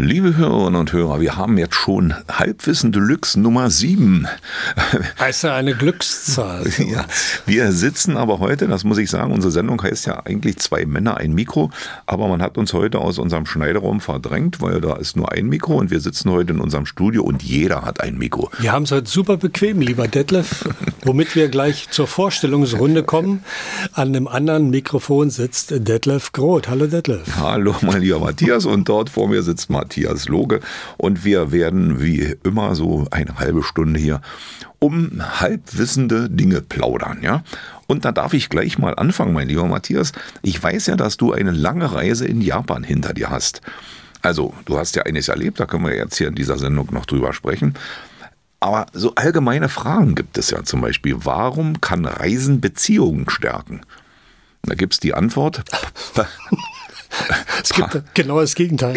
Liebe Hörerinnen und Hörer, wir haben jetzt schon Halbwissen Deluxe Nummer 7. Heißt ja eine Glückszahl. Ja, wir sitzen aber heute, das muss ich sagen, unsere Sendung heißt ja eigentlich 2 Männer, ein Mikro, aber man hat uns heute aus unserem Schneideraum verdrängt, weil da ist nur ein Mikro und wir sitzen heute in unserem Studio und jeder hat ein Mikro. Wir haben es heute super bequem, lieber Detlef, womit wir gleich zur Vorstellungsrunde kommen. An einem anderen Mikrofon sitzt Detlef Groth. Hallo Detlef. Hallo mein lieber Matthias, und dort vor mir sitzt Matthias Loge und wir werden wie immer so eine halbe Stunde hier um halbwissende Dinge plaudern, ja? Und da darf ich gleich mal anfangen, mein lieber Matthias. Ich weiß ja, dass du eine lange Reise in Japan hinter dir hast. Also, du hast ja einiges erlebt, da können wir jetzt hier in dieser Sendung noch drüber sprechen. Aber so allgemeine Fragen gibt es ja zum Beispiel. Warum kann Reisen Beziehungen stärken? Da gibt es die Antwort. Es gibt genau das Gegenteil.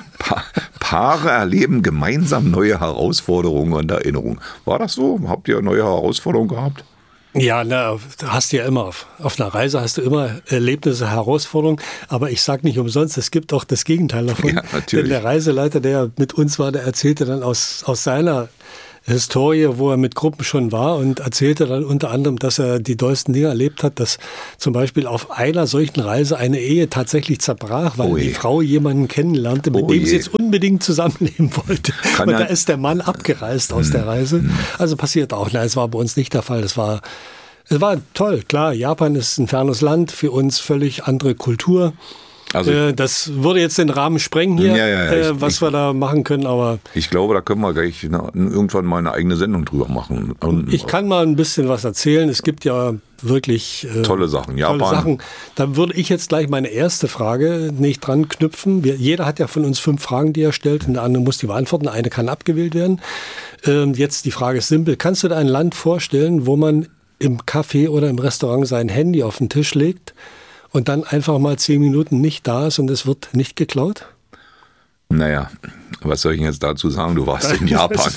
Paare erleben gemeinsam neue Herausforderungen und Erinnerungen. War das so? Habt ihr neue Herausforderungen gehabt? Ja, hast du ja immer. Auf einer Reise hast du immer Erlebnisse, Herausforderungen. Aber ich sage nicht umsonst, es gibt auch das Gegenteil davon. Ja, natürlich. Denn der Reiseleiter, der mit uns war, der erzählte dann aus seiner Historie, wo er mit Gruppen schon war, und erzählte dann unter anderem, dass er die dollsten Dinge erlebt hat, dass zum Beispiel auf einer solchen Reise eine Ehe tatsächlich zerbrach, weil die Frau jemanden kennenlernte, mit dem sie jetzt unbedingt zusammenleben wollte. Und da ist der Mann abgereist aus der Reise. Also passiert auch. Nein, es war bei uns nicht der Fall. Es war toll. Klar, Japan ist ein fernes Land, für uns völlig andere Kultur. Also das würde jetzt den Rahmen sprengen hier, was wir da machen können, aber ich glaube, da können wir gleich irgendwann mal eine eigene Sendung drüber machen. Und ich kann mal ein bisschen was erzählen. Es gibt ja wirklich tolle Sachen. Japan. Tolle Sachen. Da würde ich jetzt gleich meine erste Frage nicht dran knüpfen. Jeder hat ja von uns 5 Fragen, die er stellt, und der andere muss die beantworten. Eine kann abgewählt werden. Jetzt die Frage ist simpel. Kannst du dir ein Land vorstellen, wo man im Café oder im Restaurant sein Handy auf den Tisch legt und dann einfach mal 10 Minuten nicht da ist und es wird nicht geklaut? Naja, was soll ich jetzt dazu sagen? Du warst in Japan.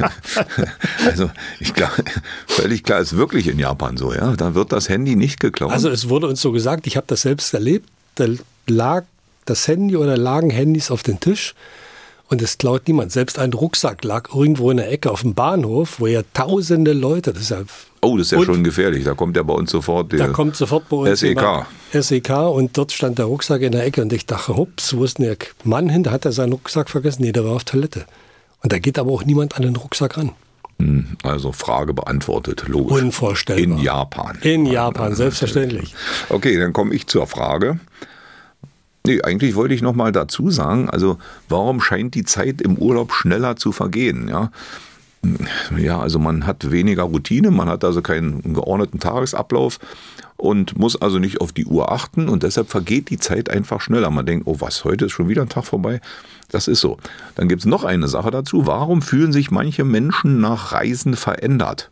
Also, ich glaube, völlig klar, ist wirklich in Japan so, ja. Da wird das Handy nicht geklaut. Also es wurde uns so gesagt, ich habe das selbst erlebt, da lag das Handy oder lagen Handys auf dem Tisch und es klaut niemand. Selbst ein Rucksack lag irgendwo in der Ecke auf dem Bahnhof, wo ja tausende Leute, das ist ja schon gefährlich. Da kommt ja bei uns sofort bei uns SEK, und dort stand der Rucksack in der Ecke und ich dachte, hups, wo ist denn der Mann hin? Hat er seinen Rucksack vergessen? Nee, der war auf Toilette. Und da geht aber auch niemand an den Rucksack ran. Also Frage beantwortet, logisch. Unvorstellbar. In Japan. In Japan, selbstverständlich. Okay, dann komme ich zur Frage. Nee, eigentlich wollte ich noch mal dazu sagen, also warum scheint die Zeit im Urlaub schneller zu vergehen, ja? Ja, also man hat weniger Routine, man hat also keinen geordneten Tagesablauf und muss also nicht auf die Uhr achten und deshalb vergeht die Zeit einfach schneller. Man denkt, oh was, heute ist schon wieder ein Tag vorbei. Das ist so. Dann gibt es noch eine Sache dazu. Warum fühlen sich manche Menschen nach Reisen verändert?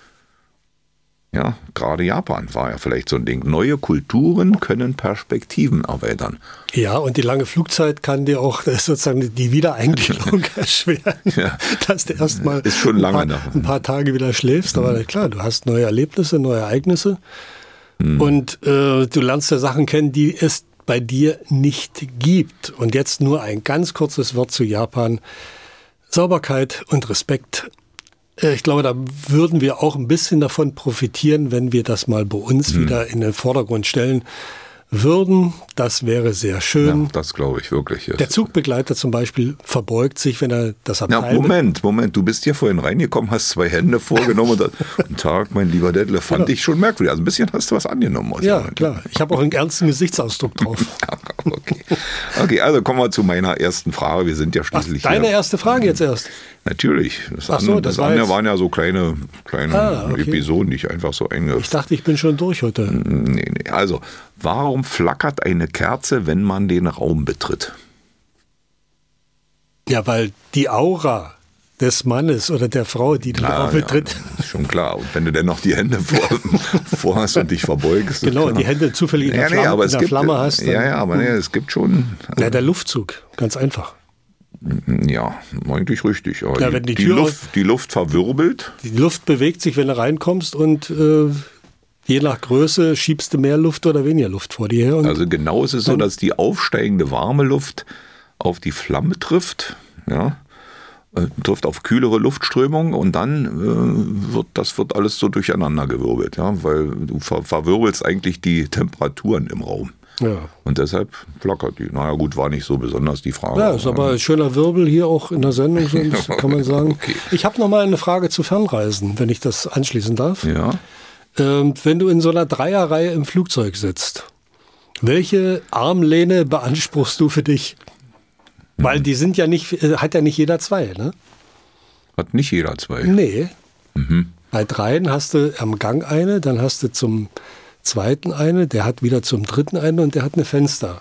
Ja, gerade Japan war ja vielleicht so ein Ding. Neue Kulturen können Perspektiven erweitern. Ja, und die lange Flugzeit kann dir auch sozusagen die Wiedereingliederung erschweren. Ja, dass du erst mal ein paar Tage wieder schläfst. Aber klar, du hast neue Erlebnisse, neue Ereignisse. Und du lernst ja Sachen kennen, die es bei dir nicht gibt. Und jetzt nur ein ganz kurzes Wort zu Japan. Sauberkeit und Respekt. Ich glaube, da würden wir auch ein bisschen davon profitieren, wenn wir das mal bei uns wieder in den Vordergrund stellen würden. Das wäre sehr schön. Ja, das glaube ich wirklich. Der Zugbegleiter zum Beispiel verbeugt sich, wenn er das Abteil... Ja, Moment. Du bist hier vorhin reingekommen, hast 2 Hände vorgenommen und guten Tag, mein lieber Detlef, fand ich schon merkwürdig. Also ein bisschen hast du was angenommen. Ja, klar. Ich habe auch einen ernsten Gesichtsausdruck drauf. Okay, also kommen wir zu meiner ersten Frage. Wir sind ja schließlich deine erste Frage jetzt erst? Natürlich. Das andere waren ja so kleine Episoden, die ich einfach so Ich dachte, ich bin schon durch heute. Nee. Also, warum flackert eine Kerze, wenn man den Raum betritt? Ja, weil die Aura des Mannes oder der Frau, die den Raum betritt. Ja, ist schon klar. Und wenn du dann noch die Hände vor hast und dich verbeugst. Genau, und die Hände zufällig in der Flamme hast. Aber es gibt schon... der Luftzug, ganz einfach. Ja, eigentlich richtig. Aber ja, die Luft verwirbelt. Die Luft bewegt sich, wenn du reinkommst und je nach Größe schiebst du mehr Luft oder weniger Luft vor dir her. Also genau ist es so, dass die aufsteigende warme Luft auf die Flamme trifft, ja, trifft auf kühlere Luftströmung und dann wird alles so durcheinandergewirbelt, ja, weil du verwirbelst eigentlich die Temperaturen im Raum. Ja. Und deshalb flackert die. Naja gut, war nicht so besonders die Frage. Ja, ist aber ein schöner Wirbel hier auch in der Sendung, so kann man sagen. Okay. Ich habe noch mal eine Frage zu Fernreisen, wenn ich das anschließen darf. Ja. Wenn du in so einer Dreierreihe im Flugzeug sitzt, welche Armlehne beanspruchst du für dich? Weil die sind ja nicht, hat ja nicht jeder zwei, ne? Hat nicht jeder zwei. Nee. Bei dreien hast du am Gang eine, dann hast du zum zweiten eine, der hat wieder zum dritten eine und der hat eine Fensterlehne.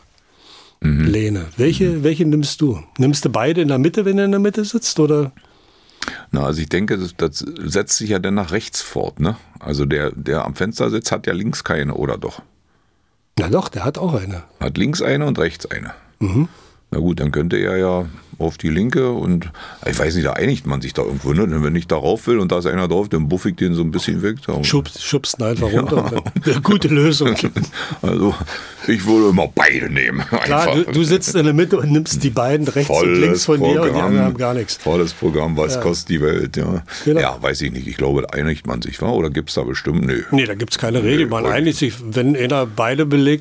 Welche nimmst du? Nimmst du beide in der Mitte, wenn er in der Mitte sitzt, oder? Na, also ich denke, das setzt sich ja dann nach rechts fort, ne? Also der am Fenster sitzt, hat ja links keine, oder doch? Na doch, der hat auch eine. Hat links eine und rechts eine. Na gut, dann könnte er ja auf die linke und ich weiß nicht, da einigt man sich da irgendwo, ne? Denn wenn ich darauf will und da ist einer drauf, dann buff ich den so ein bisschen weg. Schubst ihn einfach runter. Ja. Gute Lösung. Also ich würde immer beide nehmen. Klar, du sitzt in der Mitte und nimmst die beiden rechts und links von dir und die anderen haben gar nichts. Volles Programm, was kostet die Welt, ja. Genau. Ja, weiß ich nicht. Ich glaube, da einigt man sich, oder gibt es da bestimmt? Nee, da gibt es keine Regel. Man einigt sich, wenn einer beide belegt,